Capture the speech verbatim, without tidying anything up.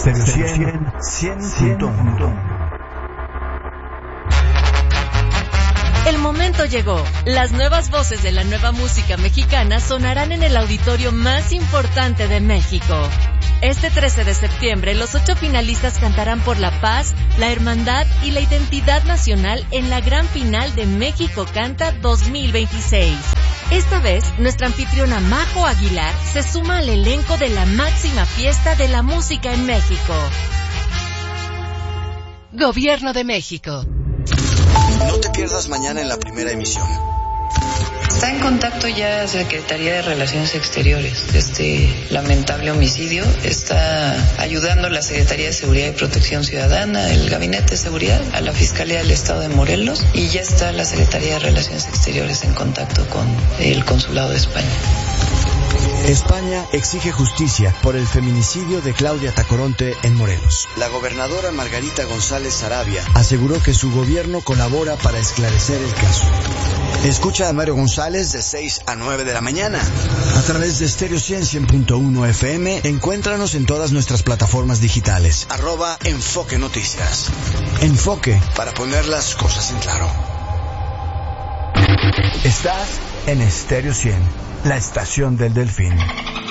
Stereo cien, cien punto uno. El momento llegó. Las nuevas voces de la nueva música mexicana sonarán en el auditorio más importante de México. Este trece de septiembre, los ocho finalistas cantarán por la paz, la hermandad y la identidad nacional en la gran final de México Canta dos mil veintiséis. Esta vez, nuestra anfitriona Majo Aguilar se suma al elenco de la máxima fiesta de la música en México. Gobierno de México. No te pierdas mañana en la primera emisión. Está en contacto ya Secretaría de Relaciones Exteriores. Este lamentable homicidio está ayudando a la Secretaría de Seguridad y Protección Ciudadana, el Gabinete de Seguridad, a la Fiscalía del Estado de Morelos, y ya está la Secretaría de Relaciones Exteriores en contacto con el Consulado de España. España exige justicia por el feminicidio de Claudia Tacoronte en Morelos. La gobernadora Margarita González Sarabia aseguró que su gobierno colabora para esclarecer el caso. Escucha a Mario González de seis a nueve de la mañana. A través de Stereo cien, cien punto uno F M, encuéntranos en todas nuestras plataformas digitales. Arroba Enfoque Noticias. Enfoque, para poner las cosas en claro. Estás en Stereo cien, la estación del Delfín.